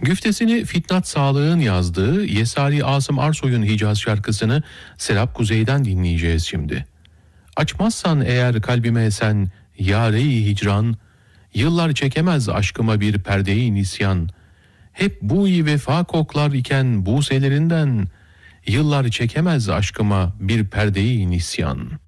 Güftesini Fitnat Sağlık'ın yazdığı Yesari Asım Arsoy'un Hicaz şarkısını Serap Kuzey'den dinleyeceğiz şimdi. Açmazsan eğer kalbime sen yâre-i hicran, yıllar çekemez aşkıma bir perde-i nisyan. Hep bu-i vefa koklar iken buselerinden, yıllar çekemez aşkıma bir perde-i nisyan.